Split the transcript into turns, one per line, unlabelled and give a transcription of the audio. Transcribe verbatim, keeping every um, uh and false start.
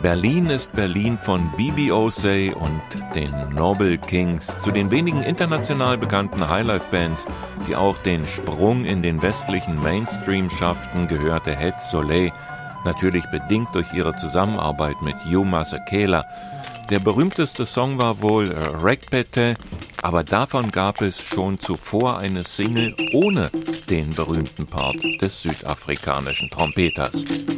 Berlin ist Berlin von B B O'Shea und den Noble Kings, zu den wenigen international bekannten Highlife-Bands, die auch den Sprung in den westlichen Mainstream schafften, gehörte Het Soleil, natürlich bedingt durch ihre Zusammenarbeit mit Hugh Masekela. Der berühmteste Song war wohl Rekpete, aber davon gab es schon zuvor eine Single ohne den berühmten Part des südafrikanischen Trompeters.